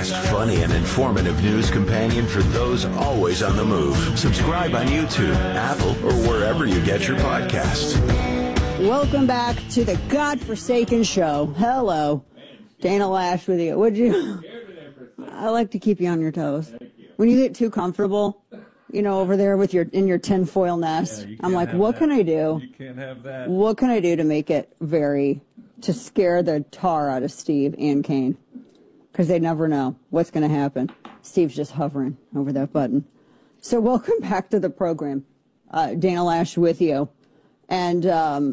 fast, funny, and informative news companion for those always on the move. Subscribe on YouTube, Apple, or wherever you get your podcasts. Welcome back to the godforsaken show. Hello. Dana Loesch with you. I like to keep you on your toes. When you get too comfortable, over there with in your tinfoil nest, I'm like, what can I do? You can't have that. What can I do to make it to scare the tar out of Steve and Kane? Because they never know what's going to happen. Steve's just hovering over that button. So welcome back to the program. Dana Loesch with you. And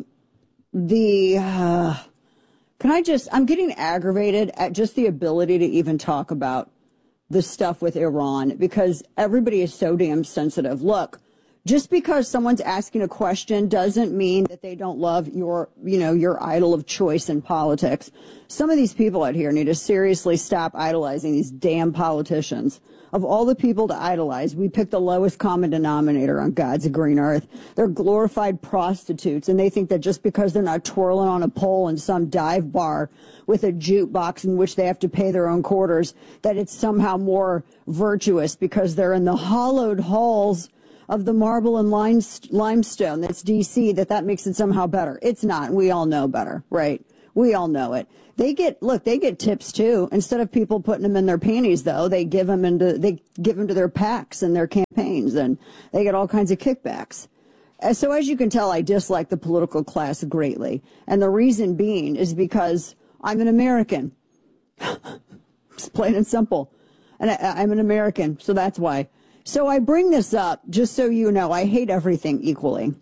I'm getting aggravated at just the ability to even talk about the stuff with Iran because everybody is so damn sensitive. Look, just because someone's asking a question doesn't mean that they don't love your idol of choice in politics. Some of these people out here need to seriously stop idolizing these damn politicians. Of all the people to idolize, we pick the lowest common denominator on God's green earth. They're glorified prostitutes, and they think that just because they're not twirling on a pole in some dive bar with a jukebox in which they have to pay their own quarters, that it's somehow more virtuous because they're in the hollowed halls of the marble and limestone that's D.C., that makes it somehow better. It's not. We all know better, right? We all know it. They get tips too. Instead of people putting them in their panties, though, they give them to their PACs and their campaigns, and they get all kinds of kickbacks. So as you can tell, I dislike the political class greatly. And the reason being is because I'm an American. It's plain and simple. And I'm an American, so that's why. So I bring this up just so you know I hate everything equally.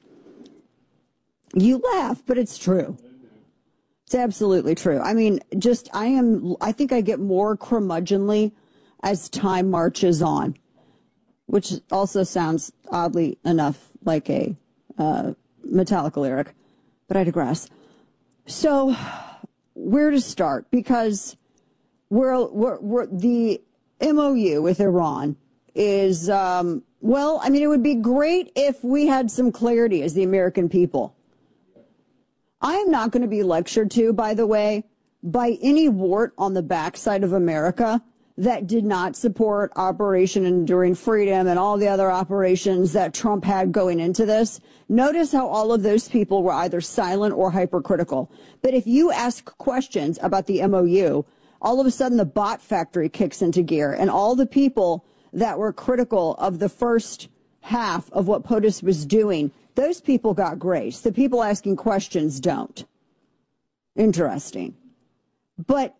You laugh, but it's true. It's absolutely true. I mean, I think I get more curmudgeonly as time marches on, which also sounds oddly enough like a Metallica lyric, but I digress. So where to start? Because we're the MOU with Iran is, it would be great if we had some clarity as the American people. I am not going to be lectured to, by the way, by any wart on the backside of America that did not support Operation Enduring Freedom and all the other operations that Trump had going into this. Notice how all of those people were either silent or hypercritical. But if you ask questions about the MOU, all of a sudden the bot factory kicks into gear, and all the people that were critical of the first half of what POTUS was doing, those people got grace. The people asking questions don't. Interesting. But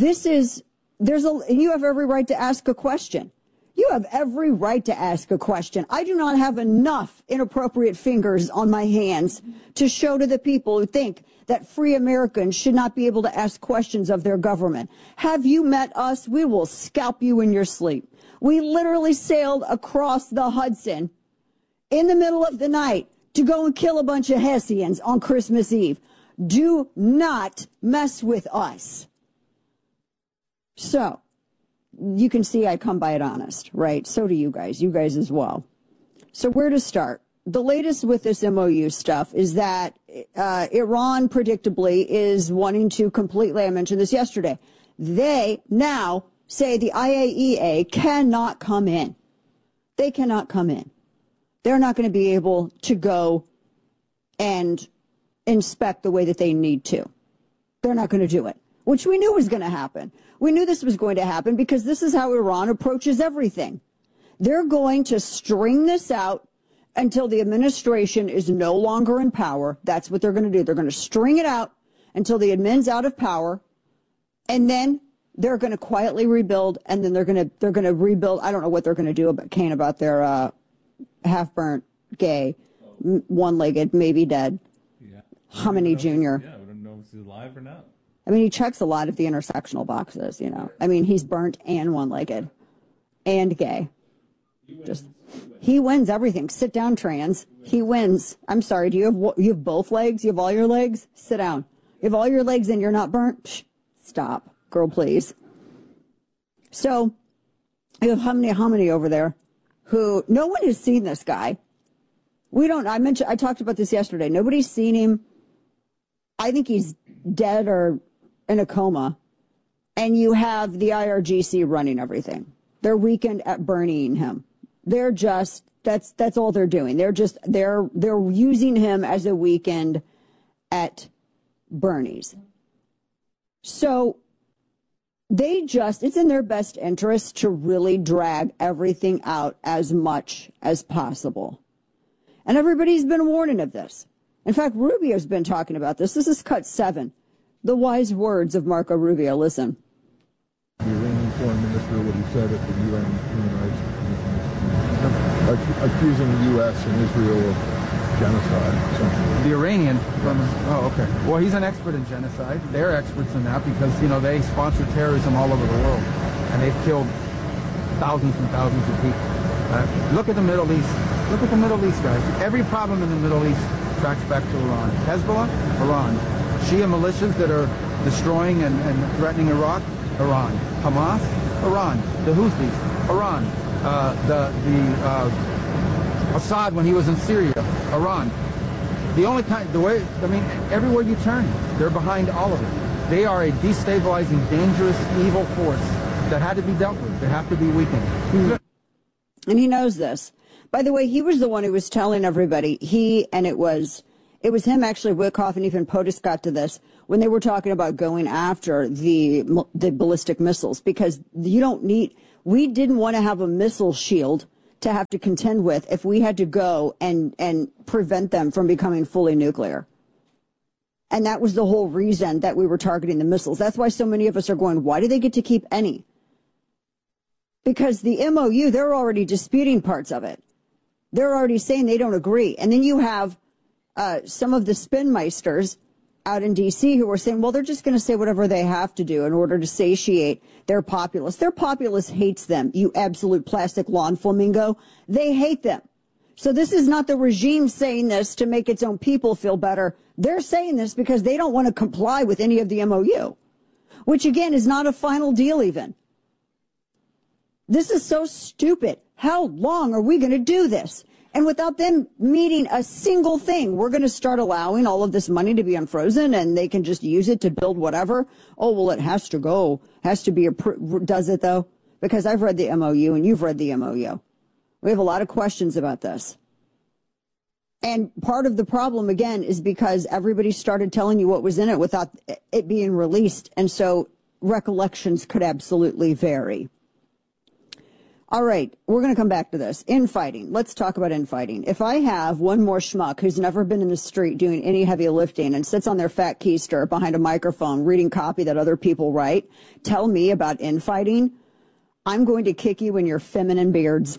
you have every right to ask a question. You have every right to ask a question. I do not have enough inappropriate fingers on my hands to show to the people who think that free Americans should not be able to ask questions of their government. Have you met us? We will scalp you in your sleep. We literally sailed across the Hudson in the middle of the night to go and kill a bunch of Hessians on Christmas Eve. Do not mess with us. So, you can see I come by it honest, right? So do you guys as well. So where to start? The latest with this MOU stuff is that Iran predictably is wanting to completely, I mentioned this yesterday, they now say the IAEA cannot come in. They cannot come in. They're not going to be able to go and inspect the way that they need to. They're not going to do it, which we knew was going to happen. We knew this was going to happen because this is how Iran approaches everything. They're going to string this out until the administration is no longer in power. That's what they're going to do. They're going to string it out until the admin's out of power, and then they're going to quietly rebuild, and then they're going to rebuild. I don't know what they're going to do about their half-burnt, gay, one-legged, maybe dead, Khamenei Jr. Yeah, I don't know if he's alive or not. I mean, he checks a lot of the intersectional boxes, I mean, he's burnt and one-legged and gay. He wins everything. Sit down, trans. He wins. I'm sorry, do you have both legs? You have all your legs? Sit down. You have all your legs and you're not burnt? Psh, stop. Girl, please. So, you have Khamenei over there, who no one has seen this guy. I talked about this yesterday. Nobody's seen him. I think he's dead or in a coma. and you have the IRGC running everything. They're weekend at Bernieing him. They're just, that's all they're doing. They're using him as a weekend at Bernie's. So it's in their best interest to really drag everything out as much as possible. And everybody's been warning of this. In fact, Rubio's been talking about this. This is cut 7. The wise words of Marco Rubio. Listen. The Iranian foreign minister, what he said at the UN Human Rights Commission, accusing the U.S. and Israel of genocide. The Iranian, okay. Well, he's an expert in genocide. They're experts in that because, they sponsor terrorism all over the world. And they've killed thousands and thousands of people. Look at the Middle East. Look at the Middle East, guys. Every problem in the Middle East tracks back to Iran. Hezbollah, Iran. Shia militias that are destroying and threatening Iraq, Iran. Hamas, Iran. The Houthis, Iran. Assad when he was in Syria, Iran. Everywhere you turn, they're behind all of it. They are a destabilizing, dangerous, evil force that had to be dealt with. They have to be weakened. And he knows this. By the way, he was the one who was telling everybody, it was him actually, Wickoff, and even POTUS got to this, when they were talking about going after the ballistic missiles, because we didn't want to have a missile shield to have to contend with if we had to go and prevent them from becoming fully nuclear. And that was the whole reason that we were targeting the missiles. That's why so many of us are going, why do they get to keep any? Because the MOU, they're already disputing parts of it. They're already saying they don't agree. And then you have some of the spinmeisters out in D.C. who are saying, well, they're just going to say whatever they have to do in order to satiate their populace. Their populace hates them, you absolute plastic lawn flamingo. They hate them. So this is not the regime saying this to make its own people feel better. They're saying this because they don't want to comply with any of the MOU, which, again, is not a final deal even. This is so stupid. How long are we going to do this? And without them meeting a single thing, we're going to start allowing all of this money to be unfrozen and they can just use it to build whatever. Oh, well, it has to go, has to be, does it though? Because I've read the MOU and you've read the MOU. We have a lot of questions about this. And part of the problem, again, is because everybody started telling you what was in it without it being released. And so recollections could absolutely vary. All right, we're going to come back to this. Infighting. Let's talk about infighting. If I have one more schmuck who's never been in the street doing any heavy lifting and sits on their fat keister behind a microphone reading copy that other people write, tell me about infighting, I'm going to kick you in your feminine beards.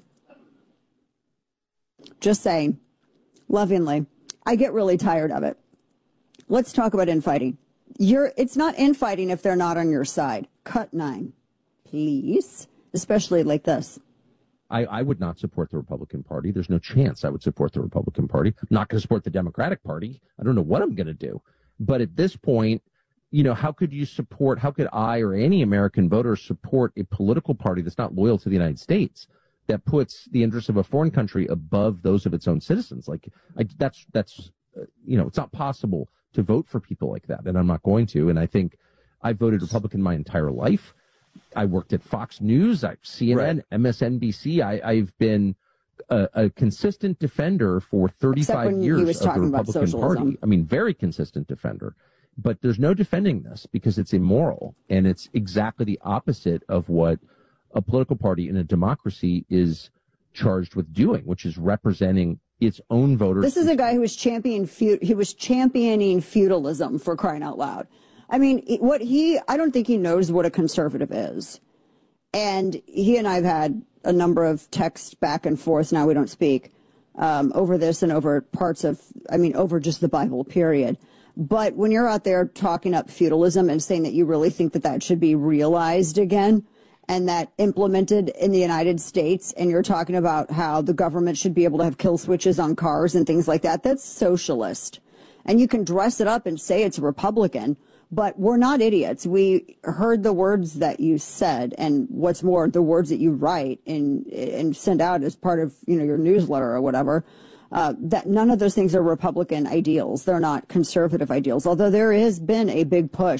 Just saying. Lovingly. I get really tired of it. Let's talk about infighting. It's not infighting if they're not on your side. Cut 9, please. Especially like this. I would not support the Republican Party. There's no chance I would support the Republican Party. I'm not going to support the Democratic Party. I don't know what I'm going to do. But at this point, how could I or any American voter support a political party that's not loyal to the United States, that puts the interests of a foreign country above those of its own citizens? It's not possible to vote for people like that, and I'm not going to. And I think I voted Republican my entire life. I worked at Fox News, CNN, right. MSNBC. I've been a consistent defender for 35 years of the Republican Party. I mean, very consistent defender. But there's no defending this because it's immoral. And it's exactly the opposite of what a political party in a democracy is charged with doing, which is representing its own voters. This is a guy who was championing feudalism, for crying out loud. I mean, I don't think he knows what a conservative is. And he and I have had a number of texts back and forth. Now we don't speak over this and over over just the Bible, period. But when you're out there talking up feudalism and saying that you really think that should be realized again and that implemented in the United States, and you're talking about how the government should be able to have kill switches on cars and things like that, that's socialist. And you can dress it up and say it's Republican. But we're not idiots. We heard the words that you said, and what's more, the words that you write and send out as part of your newsletter or whatever. That none of those things are Republican ideals. They're not conservative ideals. Although there has been a big push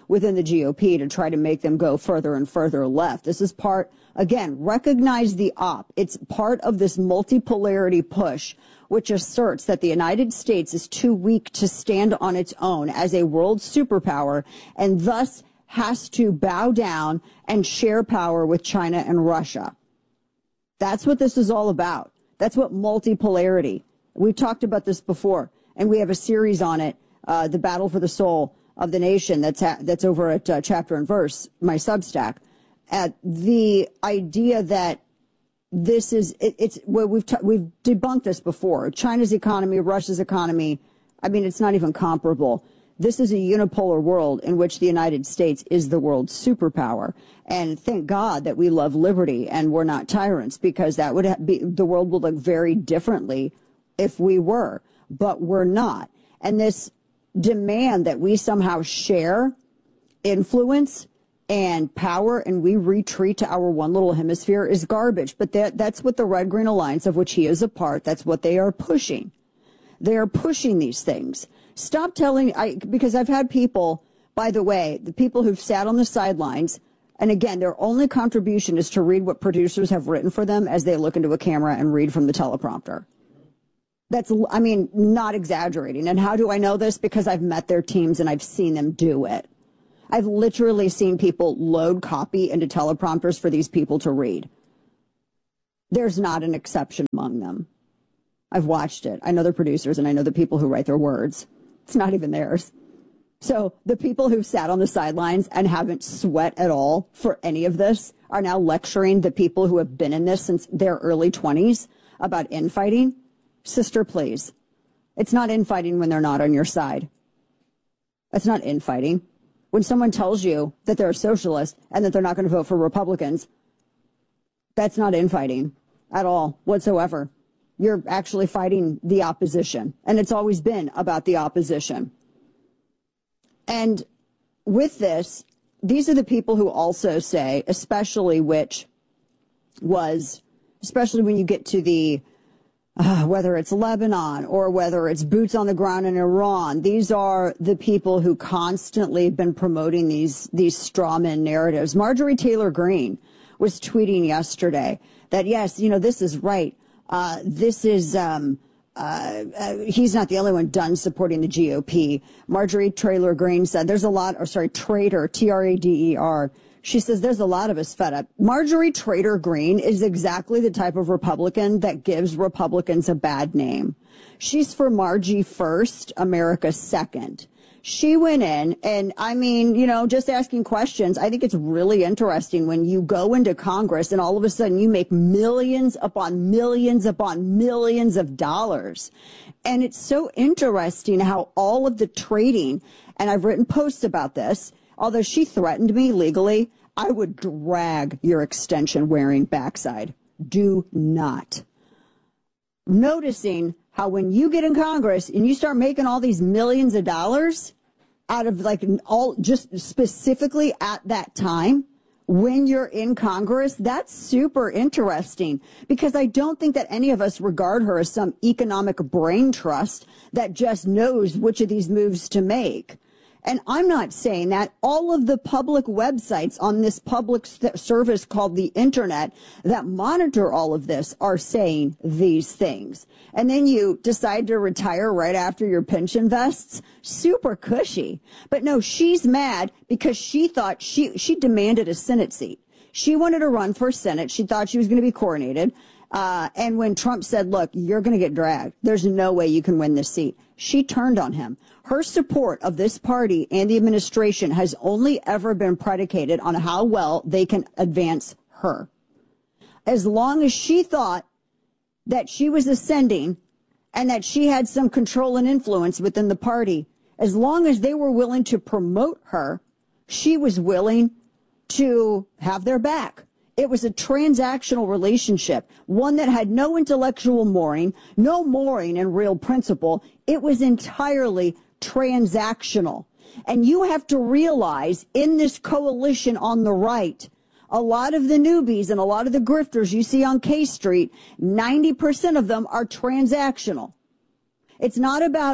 within the GOP to try to make them go further and further left. This is part, again, recognize the op. It's part of this multipolarity push, which asserts that the United States is too weak to stand on its own as a world superpower and thus has to bow down and share power with China and Russia. That's what this is all about. That's what multipolarity. We've talked about this before, and we have a series on it, The Battle for the Soul of the Nation, that's over at Chapter and Verse, my Substack. The idea that this is, it's well, we've debunked this before. China's economy, Russia's economy, I mean, it's not even comparable. This is a unipolar world in which the United States is the world's superpower. And thank God that we love liberty and we're not tyrants, because that would be, the world would look very differently if we were, but we're not. And this demand that we somehow share influence and power and we retreat to our one little hemisphere is garbage. But that's what the Red Green Alliance, of which he is a part, that's what they are pushing. They are pushing these things. Stop telling, because I've had people, by the way, the people who've sat on the sidelines, and again, their only contribution is to read what producers have written for them as they look into a camera and read from the teleprompter. That's, I mean, not exaggerating. And how do I know this? Because I've met their teams and I've seen them do it. I've literally seen people load copy into teleprompters for these people to read. There's not an exception among them. I've watched it. I know the producers and I know the people who write their words. It's not even theirs. So the people who've sat on the sidelines and haven't sweat at all for any of this are now lecturing the people who have been in this since their early 20s about infighting. Sister, please. It's not infighting when they're not on your side. It's not infighting. When someone tells you that they're a socialist and that they're not going to vote for Republicans, that's not infighting at all whatsoever. You're actually fighting the opposition. And it's always been about the opposition. And with this, these are the people who also say, especially when you get to the, whether it's Lebanon or whether it's boots on the ground in Iran, these are the people who constantly have been promoting these strawman narratives. Marjorie Taylor Greene was tweeting yesterday that, yes, you know, this is right. This is, he's not the only one done supporting the GOP. Marjorie Taylor Greene said Trader, Trader. She says there's a lot of us fed up. Marjorie Taylor Greene is exactly the type of Republican that gives Republicans a bad name. She's for Margie first, America second. She went in and, I mean, you know, just asking questions. I think it's really interesting when you go into Congress and all of a sudden you make millions upon millions upon millions of dollars. And it's so interesting how all of the trading, and I've written posts about this, although she threatened me legally, I would drag your extension wearing backside. Do not. Noticing how when you get in Congress and you start making all these millions of dollars out of just specifically at that time when you're in Congress, that's super interesting, because I don't think that any of us regard her as some economic brain trust that just knows which of these moves to make. And I'm not saying that. All of the public websites on this public service called the Internet that monitor all of this are saying these things. And then you decide to retire right after your pension vests. Super cushy. But no, she's mad because she thought she demanded a Senate seat. She wanted to run for Senate. She thought she was going to be coronated. And when Trump said, look, you're going to get dragged, there's no way you can win this seat, she turned on him. Her support of this party and the administration has only ever been predicated on how well they can advance her. As long as she thought that she was ascending and that she had some control and influence within the party, as long as they were willing to promote her, she was willing to have their back. It was a transactional relationship, one that had no intellectual mooring, no mooring in real principle. It was entirely transactional. And you have to realize in this coalition on the right, a lot of the newbies and a lot of the grifters you see on K Street, 90% of them are transactional. It's not about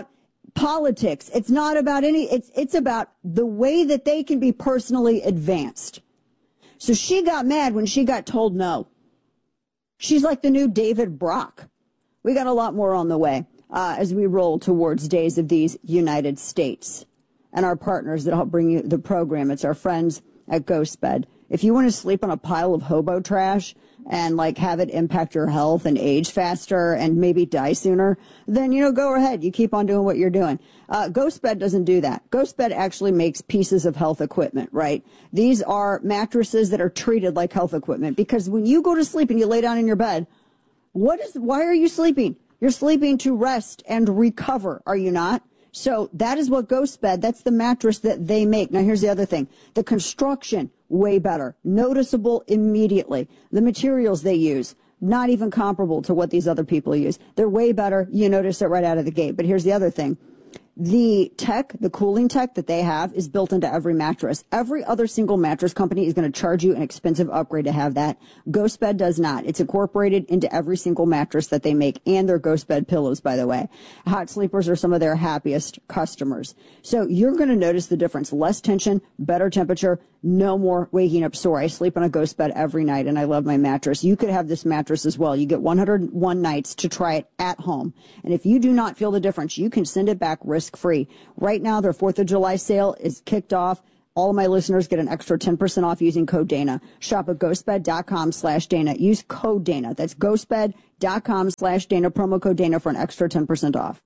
politics. It's not about it's about the way that they can be personally advanced. So she got mad when she got told no. She's like the new David Brock. We got a lot more on the way as we roll towards Days of These United States. And our partners that help bring you the program, it's our friends at GhostBed. If you want to sleep on a pile of hobo trash and like have it impact your health and age faster and maybe die sooner, then, go ahead. You keep on doing what you're doing. GhostBed doesn't do that. GhostBed actually makes pieces of health equipment, right? These are mattresses that are treated like health equipment, because when you go to sleep and you lay down in your bed, why are you sleeping? You're sleeping to rest and recover, are you not? So that is what GhostBed, that's the mattress that they make. Now, here's the other thing. The construction, way better. Noticeable immediately. The materials they use, not even comparable to what these other people use. They're way better. You notice it right out of the gate. But here's the other thing. The cooling tech that they have is built into every mattress. Every other single mattress company is going to charge you an expensive upgrade to have that. GhostBed does not. It's incorporated into every single mattress that they make, and their GhostBed pillows, by the way. Hot sleepers are some of their happiest customers. So you're going to notice the difference. Less tension, better temperature, no more waking up sore. I sleep on a GhostBed every night, and I love my mattress. You could have this mattress as well. You get 101 nights to try it at home. And if you do not feel the difference, you can send it back risk-free. Right now, their 4th of July sale is kicked off. All of my listeners get an extra 10% off using code Dana. Shop at ghostbed.com/Dana. Use code Dana. That's ghostbed.com/Dana. Promo code Dana for an extra 10% off.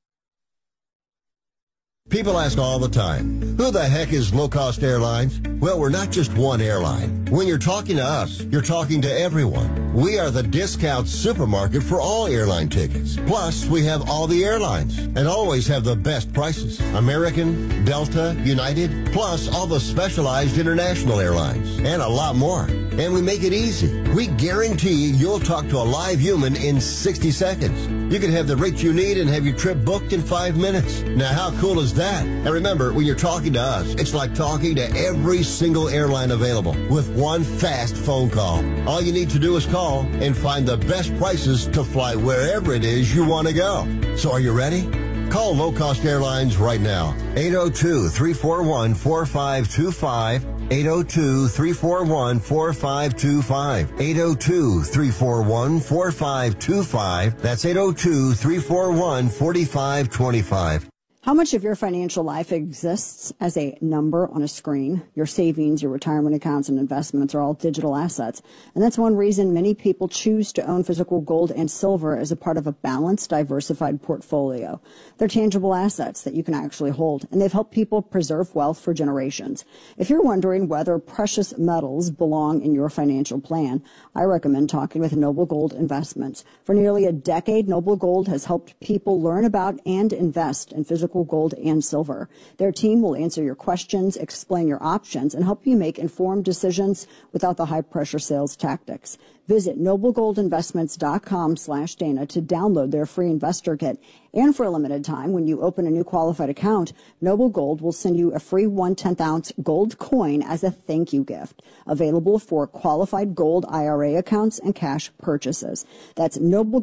People ask all the time, who the heck is Low Cost Airlines? Well, we're not just one airline. When you're talking to us, you're talking to everyone. We are the discount supermarket for all airline tickets. Plus, we have all the airlines and always have the best prices. American, Delta, United, plus all the specialized international airlines and a lot more. And we make it easy. We guarantee you'll talk to a live human in 60 seconds. You can have the rate you need and have your trip booked in 5 minutes. Now, how cool is that? And remember, when you're talking to us, it's like talking to every single airline available with one fast phone call. All you need to do is call and find the best prices to fly wherever it is you want to go. So are you ready? Call Low Cost Airlines right now. 802-341-4525. 802-341-4525. 802-341-4525. That's 802-341-4525. How much of your financial life exists as a number on a screen? Your savings, your retirement accounts, and investments are all digital assets. And that's one reason many people choose to own physical gold and silver as a part of a balanced, diversified portfolio. They're tangible assets that you can actually hold, and they've helped people preserve wealth for generations. If you're wondering whether precious metals belong in your financial plan, I recommend talking with Noble Gold Investments. For nearly a decade, Noble Gold has helped people learn about and invest in physical gold and silver. Their team will answer your questions, explain your options, and help you make informed decisions without the high-pressure sales tactics. Visit noblegoldinvestments.com/Dana to download their free investor kit. And for a limited time, when you open a new qualified account, Noble Gold will send you a free 1/10-ounce gold coin as a thank you gift, available for qualified gold IRA accounts and cash purchases. That's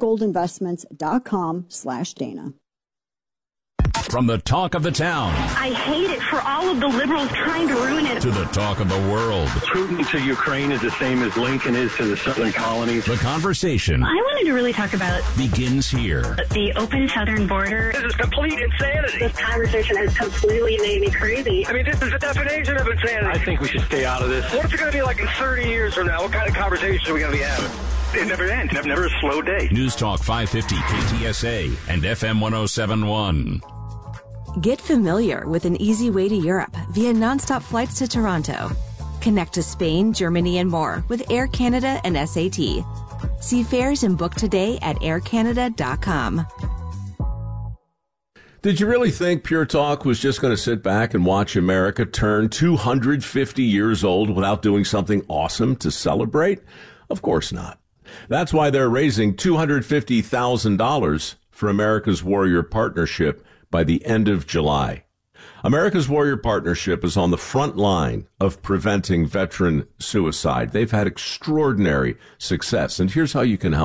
noblegoldinvestments.com/Dana. From the talk of the town. I hate it for all of the liberals trying to ruin it. To the talk of the world. Putin to Ukraine is the same as Lincoln is to the southern colonies. The conversation. I wanted to really talk about begins here. The open southern border. This is complete insanity. This conversation has completely made me crazy. I mean, this is the definition of insanity. I think we should stay out of this. What's it going to be like in 30 years from now? What kind of conversation are we going to be having? It never ends. Never a slow day. News Talk 550 KTSA and FM 1071. Get familiar with an easy way to Europe via nonstop flights to Toronto. Connect to Spain, Germany, and more with Air Canada and SAT. See fares and book today at aircanada.com. Did you really think Pure Talk was just going to sit back and watch America turn 250 years old without doing something awesome to celebrate? Of course not. That's why they're raising $250,000 for America's Warrior Partnership by the end of July. America's Warrior Partnership is on the front line of preventing veteran suicide. They've had extraordinary success, and here's how you can help.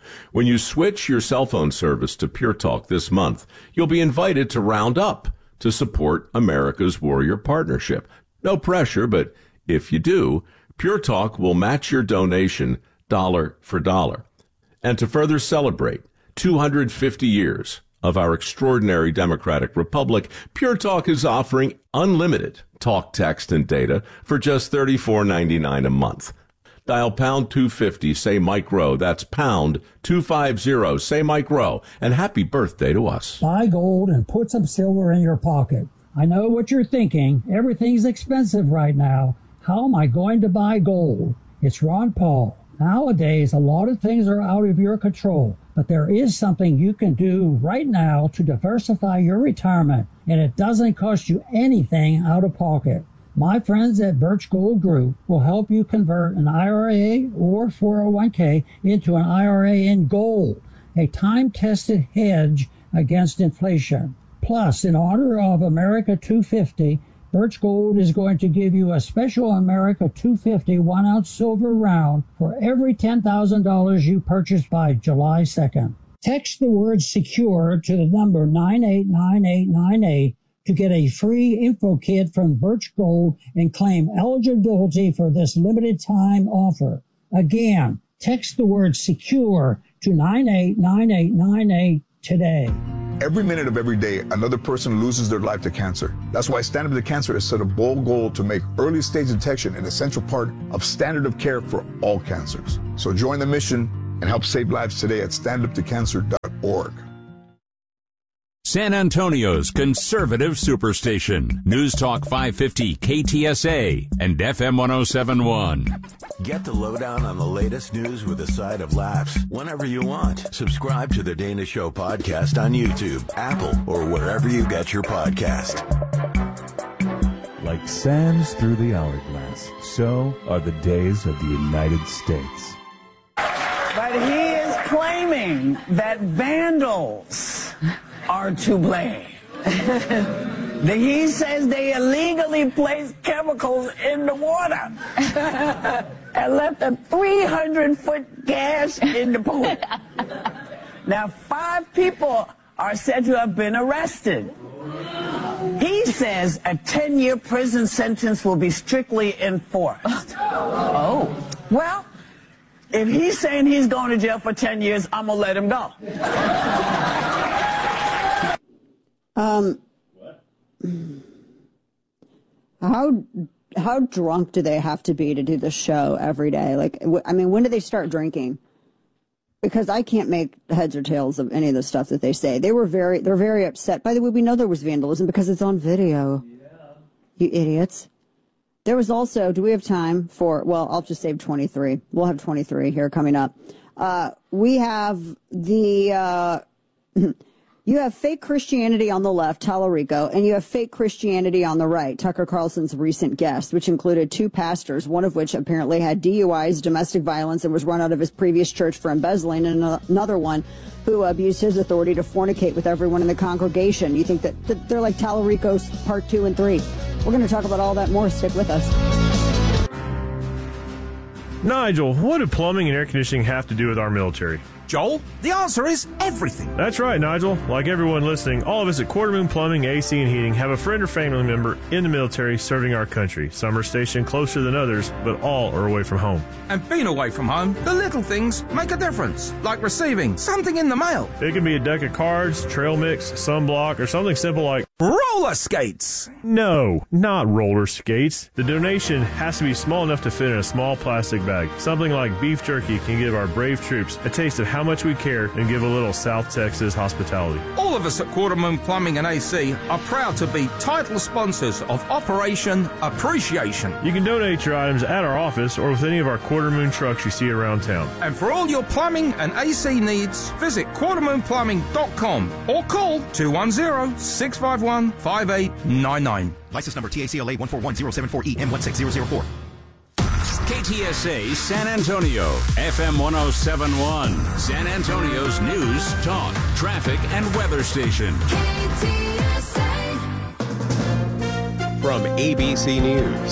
When you switch your cell phone service to Pure Talk this month, you'll be invited to round up to support America's Warrior Partnership. No pressure, but if you do, Pure Talk will match your donation dollar for dollar. And to further celebrate 250 years of our extraordinary democratic republic, Pure Talk is offering unlimited talk, text, and data for just $34.99 a month. Dial pound 250, say Mike Rowe. That's pound 250, say Mike Rowe. And happy birthday to us. Buy gold and put some silver in your pocket. I know what you're thinking. Everything's expensive right now. How am I going to buy gold? It's Ron Paul. Nowadays, a lot of things are out of your control, but there is something you can do right now to diversify your retirement, and it doesn't cost you anything out of pocket. My friends at Birch Gold Group will help you convert an IRA or 401k into an IRA in gold, a time-tested hedge against inflation. Plus, in honor of America 250, Birch Gold is going to give you a special America 250 1-ounce silver round for every $10,000 you purchase by July 2nd. Text the word SECURE to the number 989898 to get a free info kit from Birch Gold and claim eligibility for this limited time offer. Again, text the word SECURE to 989898 today. Every minute of every day, another person loses their life to cancer. That's why Stand Up to Cancer has set a bold goal to make early stage detection an essential part of standard of care for all cancers. So join the mission and help save lives today at standuptocancer.org. San Antonio's conservative superstation. News Talk 550 KTSA and FM 1071. Get the lowdown on the latest news with a side of laughs whenever you want. Subscribe to the Dana Show podcast on YouTube, Apple, or wherever you get your podcast. Like sands through the hourglass, so are the days of the United States. But he is claiming that vandals are to blame. He says they illegally placed chemicals in the water and left a 300-foot gash in the pool. Now, 5 people are said to have been arrested. He says a 10-year prison sentence will be strictly enforced. Oh. Well, if he's saying he's going to jail for 10 years, I'm going to let him go. How drunk do they have to be to do the show every day? Like, I mean, when do they start drinking? Because I can't make heads or tails of any of the stuff that they say. They're very upset. By the way, we know there was vandalism because it's on video. Yeah. You idiots. There was also, do we have time for, well, I'll just save 23. We'll have 23 here coming up. We have you have fake Christianity on the left, Tallarico, and you have fake Christianity on the right, Tucker Carlson's recent guest, which included 2 pastors, one of which apparently had DUIs, domestic violence, and was run out of his previous church for embezzling, and another one who abused his authority to fornicate with everyone in the congregation. You think that they're like Tallarico's part 2 and 3. We're going to talk about all that more. Stick with us. Nigel, what do plumbing and air conditioning have to do with our military? Joel, the answer is everything. That's right, Nigel. Like everyone listening, all of us at Quarter Moon Plumbing, AC, and Heating have a friend or family member in the military serving our country. Some are stationed closer than others, but all are away from home. And being away from home, the little things make a difference, like receiving something in the mail. It can be a deck of cards, trail mix, sunblock, or something simple like roller skates. No, not roller skates. The donation has to be small enough to fit in a small plastic bag. Something like beef jerky can give our brave troops a taste of how much we care and give a little South Texas hospitality. All of us at Quarter Moon Plumbing and AC are proud to be title sponsors of Operation Appreciation. You can donate your items at our office or with any of our Quarter Moon trucks you see around town. And for all your plumbing and AC needs, visit quartermoonplumbing.com or call 210-651-5899. License number TACLA 141074EM16004. KTSA San Antonio, FM 1071, San Antonio's news, talk, traffic, and weather station. KTSA. From ABC News,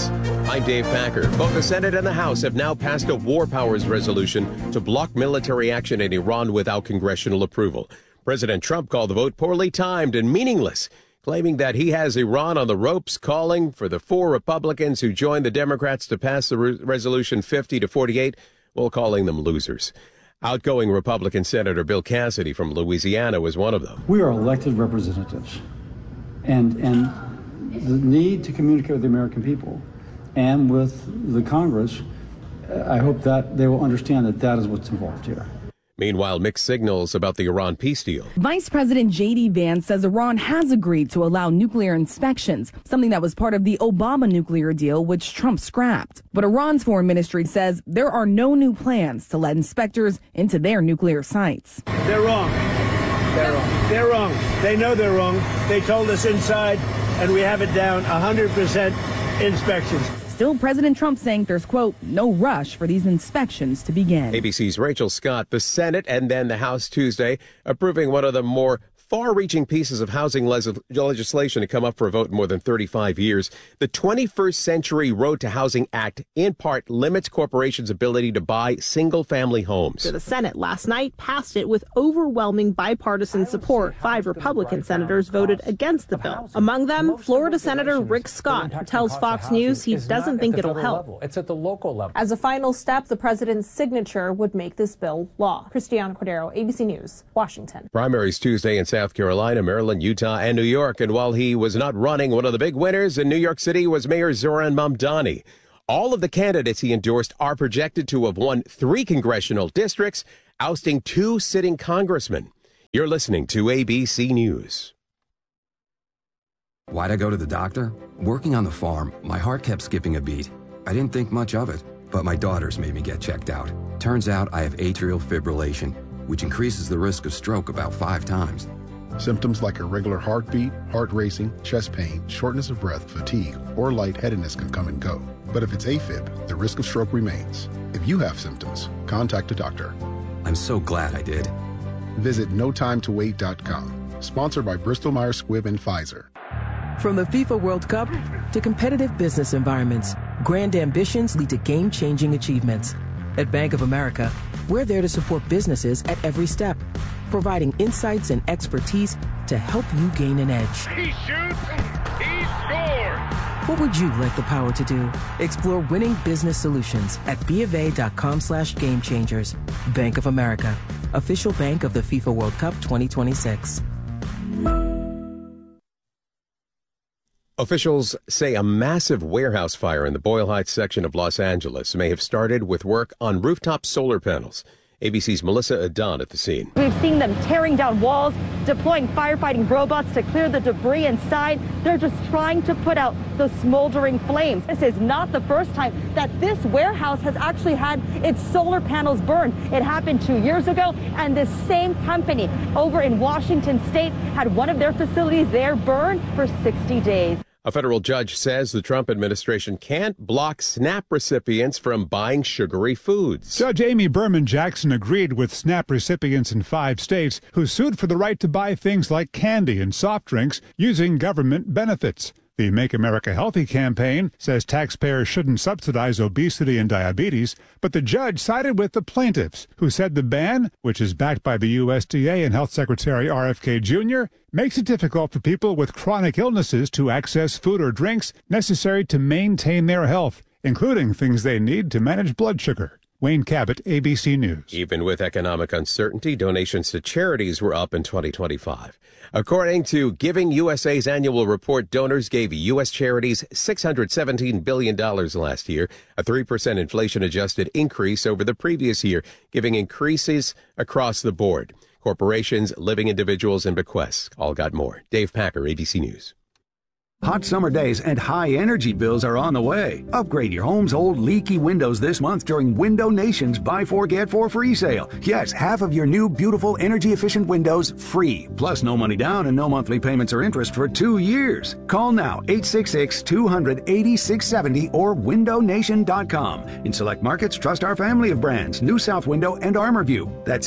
I'm Dave Packer. Both the Senate and the House have now passed a war powers resolution to block military action in Iran without congressional approval. President Trump called the vote poorly timed and meaningless, claiming that he has Iran on the ropes, calling for the 4 Republicans who joined the Democrats to pass the resolution 50-48, while calling them losers. Outgoing Republican Senator Bill Cassidy from Louisiana was one of them. We are elected representatives, and the need to communicate with the American people and with the Congress, I hope that they will understand that that is what's involved here. Meanwhile, mixed signals about the Iran peace deal. Vice President J.D. Vance says Iran has agreed to allow nuclear inspections, something that was part of the Obama nuclear deal, which Trump scrapped. But Iran's foreign ministry says there are no new plans to let inspectors into their nuclear sites. They're wrong. They're wrong. They're wrong. They know they're wrong. They told us inside, and we have it down 100% inspections. Still, President Trump saying there's, quote, no rush for these inspections to begin. ABC's Rachel Scott. The Senate and then the House Tuesday approving one of the more far-reaching pieces of housing legislation to come up for a vote in more than 35 years. The 21st Century Road to Housing Act, in part, limits corporations' ability to buy single-family homes. The Senate last night passed it with overwhelming bipartisan support. 5 Republican senators voted against the bill. Among them, Florida Senator Rick Scott, who tells Fox News he doesn't think it'll help. It's at the local level. As a final step, the president's signature would make this bill law. Cristiano Cordero, ABC News, Washington. Primaries Tuesday in South Carolina, Maryland, Utah, and New York. And while he was not running, one of the big winners in New York City was Mayor Zoran Mamdani. All of the candidates he endorsed are projected to have won 3 congressional districts, ousting 2 sitting congressmen. You're listening to ABC News. Why'd I go to the doctor? Working on the farm, my heart kept skipping a beat. I didn't think much of it, but my daughters made me get checked out. Turns out I have atrial fibrillation, which increases the risk of stroke about 5 times. Symptoms like irregular heartbeat, heart racing, chest pain, shortness of breath, fatigue, or lightheadedness can come and go. But if it's AFib, the risk of stroke remains. If you have symptoms, contact a doctor. I'm so glad I did. Visit notimetowait.com. Sponsored by Bristol Myers Squibb and Pfizer. From the FIFA World Cup to competitive business environments, grand ambitions lead to game-changing achievements. At Bank of America, we're there to support businesses at every step, providing insights and expertise to help you gain an edge. He shoots, he scores! What would you like the power to do? Explore winning business solutions at BofA.com/gamechangers. Bank of America, official bank of the FIFA World Cup 2026. Officials say a massive warehouse fire in the Boyle Heights section of Los Angeles may have started with work on rooftop solar panels. ABC's Melissa Adon at the scene. We've seen them tearing down walls, deploying firefighting robots to clear the debris inside. They're just trying to put out the smoldering flames. This is not the first time that this warehouse has actually had its solar panels burned. It happened 2 years ago, and this same company over in Washington State had one of their facilities there burned for 60 days. A federal judge says the Trump administration can't block SNAP recipients from buying sugary foods. Judge Amy Berman Jackson agreed with SNAP recipients in 5 states who sued for the right to buy things like candy and soft drinks using government benefits. The Make America Healthy campaign says taxpayers shouldn't subsidize obesity and diabetes, but the judge sided with the plaintiffs, who said the ban, which is backed by the USDA and Health Secretary RFK Jr., makes it difficult for people with chronic illnesses to access food or drinks necessary to maintain their health, including things they need to manage blood sugar. Wayne Cabot, ABC News. Even with economic uncertainty, donations to charities were up in 2025. According to Giving USA's annual report, donors gave U.S. charities $617 billion last year, a 3% inflation-adjusted increase over the previous year, giving increases across the board. Corporations, living individuals, and bequests all got more. Dave Packer, ABC News. Hot summer days and high energy bills are on the way. Upgrade your home's old leaky windows this month during Window Nation's Buy 4 Get 4 free sale. Yes, half of your new beautiful energy efficient windows free. Plus no money down and no monthly payments or interest for 2 years. Call now 866-200-8670 or windownation.com. In select markets, trust our family of brands, New South Window and ArmorView. That's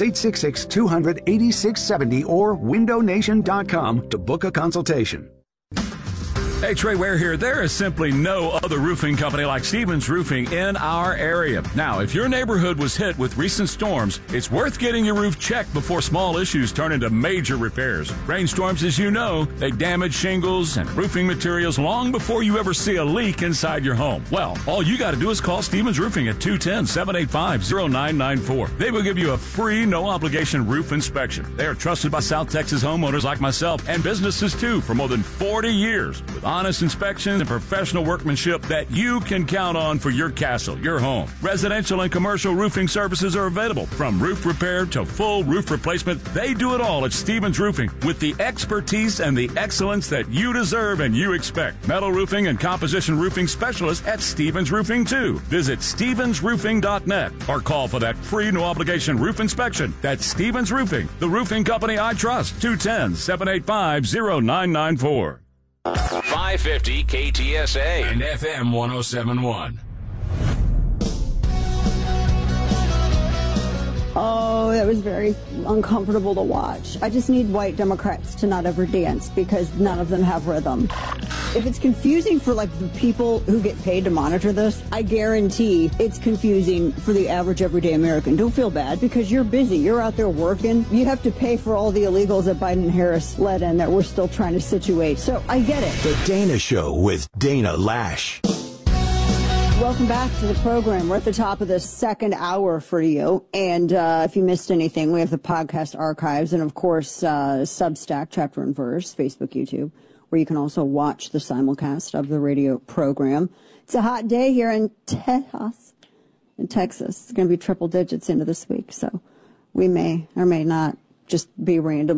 866-200-8670 or windownation.com to book a consultation. Hey, Trey Ware here. There is simply no other roofing company like Stevens Roofing in our area. Now, if your neighborhood was hit with recent storms, it's worth getting your roof checked before small issues turn into major repairs. Rainstorms, as you know, they damage shingles and roofing materials long before you ever see a leak inside your home. Well, all you got to do is call Stevens Roofing at 210-785-0994. They will give you a free, no-obligation roof inspection. They are trusted by South Texas homeowners like myself and businesses, too, for more than 40 years with honest inspection and professional workmanship that you can count on for your castle, your home. Residential and commercial roofing services are available. From roof repair to full roof replacement, they do it all at Stevens Roofing with the expertise and the excellence that you deserve and you expect. Metal roofing and composition roofing specialists at Stevens Roofing, too. Visit stevensroofing.net or call for that free no-obligation roof inspection. That's Stevens Roofing, the roofing company I trust. 210-785-0994. 550 KTSA and FM 1071. Oh, that was very uncomfortable to watch. I just need white Democrats to not ever dance because none of them have rhythm. If it's confusing for like the people who get paid to monitor this, I guarantee it's confusing for the average everyday American. Don't feel bad because you're busy. You're out there working. You have to pay for all the illegals that Biden and Harris let in that we're still trying to situate. So I get it. The Dana Show with Dana Lash. Welcome back to the program. We're at the top of the second hour for you. And if you missed anything, we have the podcast archives and, of course, Substack, Chapter and Verse, Facebook, YouTube, where you can also watch the simulcast of the radio program. It's a hot day here in Texas. It's going to be triple digits into this week, so we may or may not just be randomly